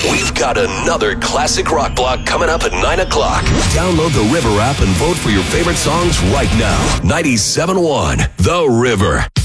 We've got another classic rock block coming up at 9 o'clock. Download the River app and vote for your favorite songs right now. 97.1 The River.